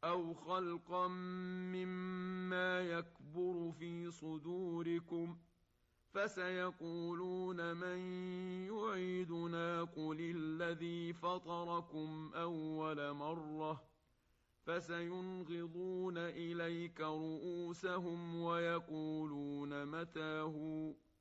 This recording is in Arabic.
أَوْ خَلْقًا مِّمَّا يَكْبُرُ فِي صُدُورِكُمْ ۖ فَسَيَقُولُونَ مَن يُعِيدُنَا قُلِ الَّذِي فَطَرَكُمْ أَوَّلَ مَرَّةٍ ۚ فَسَيُنْغِضُونَ إِلَيْكَ رُءُوسَهُمْ وَيَقُولُونَ مَتَىٰ هُوَ